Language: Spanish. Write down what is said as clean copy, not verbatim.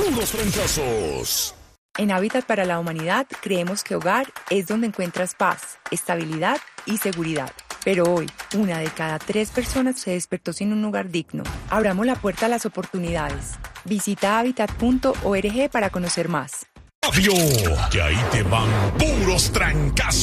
puros trancazos. En Hábitat para la Humanidad creemos que hogar es donde encuentras paz, estabilidad y seguridad. Pero hoy, 1 de cada 3 personas se despertó sin un lugar digno. Abramos la puerta a las oportunidades. Visita habitat.org para conocer más. Radio, que ahí te van puros trancazos.